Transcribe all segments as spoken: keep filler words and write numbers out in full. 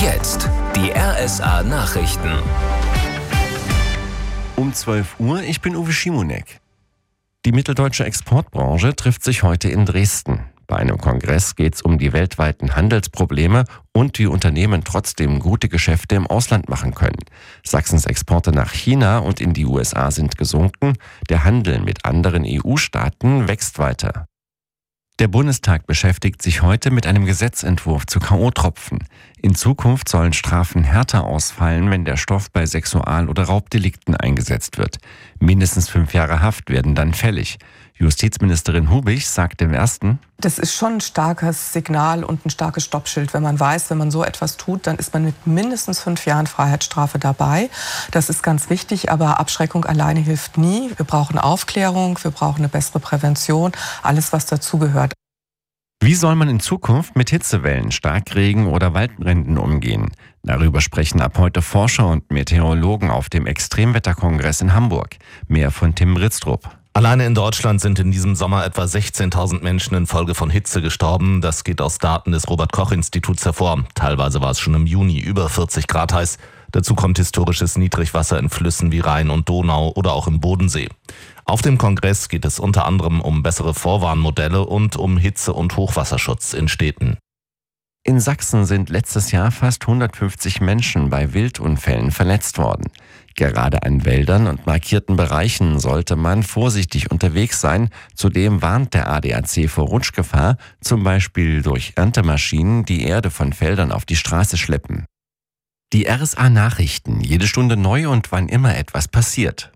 jetzt die R S A-Nachrichten. Um zwölf Uhr, ich bin Uwe Schimonek. Die mitteldeutsche Exportbranche trifft sich heute in Dresden. Bei einem Kongress geht es um die weltweiten Handelsprobleme und wie Unternehmen trotzdem gute Geschäfte im Ausland machen können. Sachsens Exporte nach China und in die U S A sind gesunken. Der Handel mit anderen E U-Staaten wächst weiter. Der Bundestag beschäftigt sich heute mit einem Gesetzentwurf zu K O-Tropfen. In Zukunft sollen Strafen härter ausfallen, wenn der Stoff bei Sexual- oder Raubdelikten eingesetzt wird. Mindestens fünf Jahre Haft werden dann fällig. Justizministerin Hubich sagt im Ersten: Das ist schon ein starkes Signal und ein starkes Stoppschild, wenn man weiß, wenn man so etwas tut, dann ist man mit mindestens fünf Jahren Freiheitsstrafe dabei. Das ist ganz wichtig, aber Abschreckung alleine hilft nie. Wir brauchen Aufklärung, wir brauchen eine bessere Prävention, alles was dazugehört. Wie soll man in Zukunft mit Hitzewellen, Starkregen oder Waldbränden umgehen? Darüber sprechen ab heute Forscher und Meteorologen auf dem Extremwetterkongress in Hamburg. Mehr von Tim Britztrup. Alleine in Deutschland sind in diesem Sommer etwa sechzehntausend Menschen infolge von Hitze gestorben. Das geht aus Daten des Robert-Koch-Instituts hervor. Teilweise war es schon im Juni über vierzig Grad heiß. Dazu kommt historisches Niedrigwasser in Flüssen wie Rhein und Donau oder auch im Bodensee. Auf dem Kongress geht es unter anderem um bessere Vorwarnmodelle und um Hitze- und Hochwasserschutz in Städten. In Sachsen sind letztes Jahr fast hundertfünfzig Menschen bei Wildunfällen verletzt worden. Gerade an Wäldern und markierten Bereichen sollte man vorsichtig unterwegs sein. Zudem warnt der A D A C vor Rutschgefahr, zum Beispiel durch Erntemaschinen, die Erde von Feldern auf die Straße schleppen. Die R S A-Nachrichten, jede Stunde neu und wann immer etwas passiert.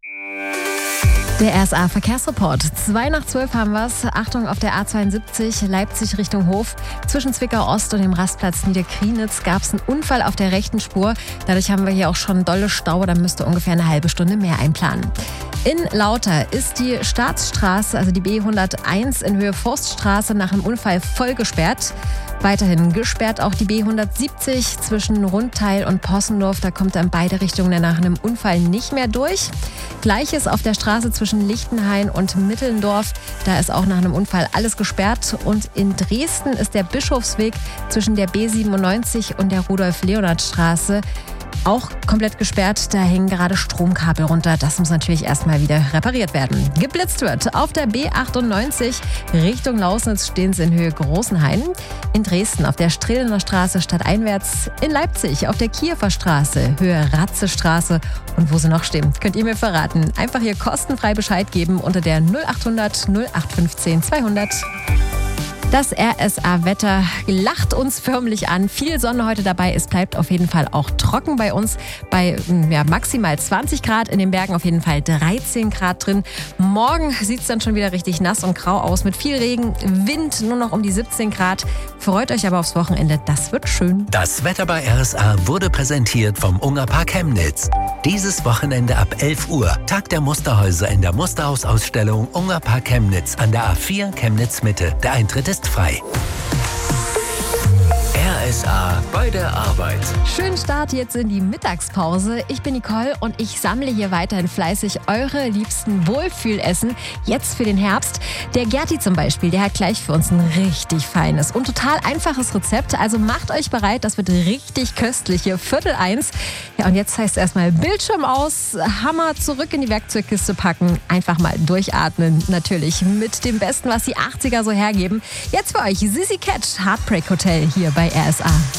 Der R S A-Verkehrsreport. Zwei nach zwölf haben wir's. Achtung auf der A zweiundsiebzig, Leipzig Richtung Hof. Zwischen Zwickau Ost und dem Rastplatz Niederkrienitz gab es einen Unfall auf der rechten Spur. Dadurch haben wir hier auch schon dolle Stau. Da müsst ihr ungefähr eine halbe Stunde mehr einplanen. In Lauter ist die Staatsstraße, also die B hunderteins in Höhe Forststraße, nach einem Unfall voll gesperrt. Weiterhin gesperrt auch die B hundertsiebzig zwischen Rundteil und Possendorf. Da kommt er in beide Richtungen nach einem Unfall nicht mehr durch. Gleiches auf der Straße zwischen Lichtenhain und Mittelndorf. Da ist auch nach einem Unfall alles gesperrt. Und in Dresden ist der Bischofsweg zwischen der B siebenundneunzig und der Rudolf-Leonhard-Straße auch komplett gesperrt. Da hängen gerade Stromkabel runter. Das muss natürlich erstmal wieder repariert werden. Geblitzt wird auf der B achtundneunzig Richtung Lausnitz stehen sie in Höhe Großenhain. In Dresden auf der Strehlener Straße stadteinwärts. In Leipzig auf der Kiewer Straße Höhe Ratzestraße. Und wo sie noch stehen, könnt ihr mir verraten. Einfach hier kostenfrei Bescheid geben unter der null achthundert null acht fünfzehn zweihundert. Das R S A-Wetter lacht uns förmlich an. Viel Sonne heute dabei. Es bleibt auf jeden Fall auch trocken bei uns. Bei ja, maximal zwanzig Grad, in den Bergen auf jeden Fall dreizehn Grad drin. Morgen sieht es dann schon wieder richtig nass und grau aus mit viel Regen. Wind nur noch um die siebzehn Grad. Freut euch aber aufs Wochenende. Das wird schön. Das Wetter bei R S A wurde präsentiert vom Ungerpark Chemnitz. Dieses Wochenende ab elf Uhr. Tag der Musterhäuser in der Musterhausausstellung Ungerpark Chemnitz an der A vier Chemnitz Mitte. Der Eintritt ist frei. R S A bei der Arbeit. Schönen Start jetzt in die Mittagspause. Ich bin Nicole und ich sammle hier weiterhin fleißig eure liebsten Wohlfühlessen jetzt für den Herbst. Der Gerti zum Beispiel, der hat gleich für uns ein richtig feines und total einfaches Rezept. Also macht euch bereit, das wird richtig köstlich hier. Viertel eins. Ja, und jetzt heißt es erstmal Bildschirm aus, Hammer zurück in die Werkzeugkiste packen. Einfach mal durchatmen. Natürlich mit dem Besten, was die achtziger so hergeben. Jetzt für euch Sissy Catch, Heartbreak Hotel hier bei R S A.